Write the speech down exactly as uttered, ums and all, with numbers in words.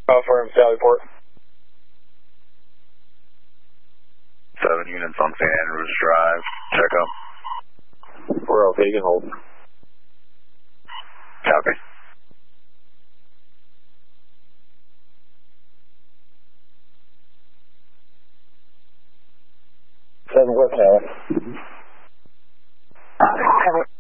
Affirm, Sallyport. Seven units on Saint Andrews Drive. Check up. We're okay, you can hold. Copy. Seven West Tower. Seven